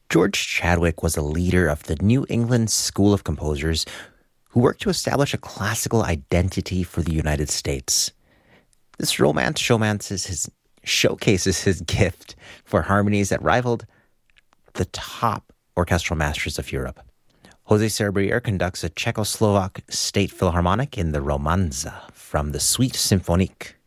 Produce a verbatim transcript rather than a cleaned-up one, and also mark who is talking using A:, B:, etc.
A: George Chadwick was a leader of the New England School of Composers who worked to establish a classical identity for the United States. This romance showmances his, showcases his gift for harmonies that rivaled the top orchestral masters of Europe. Jose Serbrier conducts a Czechoslovak state philharmonic in the Romanza from the Suite Symphonique.